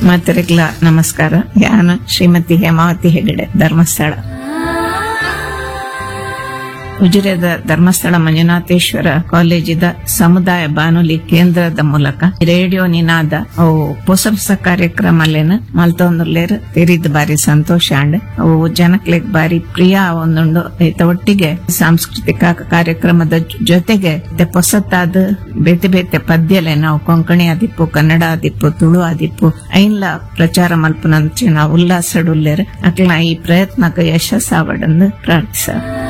ಮಾತರಿಗ್ಲ ನಮಸ್ಕಾರ. ನಾನು ಶ್ರೀಮತಿ ಹೇಮಾವತಿ ಹೆಗಡೆ, ಧರ್ಮಸ್ಥಳ. ಉಜಿರೆದ ಧರ್ಮಸ್ಥಳ ಮಂಜುನಾಥೇಶ್ವರ ಕಾಲೇಜಿದ ಸಮುದಾಯ ಬಾನುಲಿ ಕೇಂದ್ರದ ಮೂಲಕ ರೇಡಿಯೋ ನಿನಾದ ಅವು ಹೊಸ ಹೊಸ ಕಾರ್ಯಕ್ರಮಲೇನ ಮಲ್ತೊಂದುರ್ಲೇರ್ ತೆರಿದ್ ಬಾರಿ ಸಂತೋಷ ಅಂಡ್ ಅವು ಜನಕ್ಲೆಗ್ ಬಾರಿ ಪ್ರಿಯ ಒಂದುಂಡು. ಒಟ್ಟಿಗೆ ಸಾಂಸ್ಕೃತಿಕ ಕಾರ್ಯಕ್ರಮದ ಜೊತೆಗೆ ಹೊಸತಾದ ಬೇತೆ ಬೇತೆ ಪದ್ಯಲೆ ನಾವು ಕೊಂಕಣಿ ಆದಿಪ್ಪು, ಕನ್ನಡ ಆದಿಪ್ಪು, ತುಳು ಆದಿಪ್ಪು ಐನ್ಲ ಪ್ರಚಾರ ಮಲ್ಪನಂಚಿನ ಉಲ್ಲಾಸಡುಲ್ಲೇರ್ ಅಕ್ಲ ಈ ಪ್ರಯತ್ನಕ್ಕೆ ಯಶಸ್ಸಾವಡಂದು ಪ್ರಾರ್ಥಿಸ.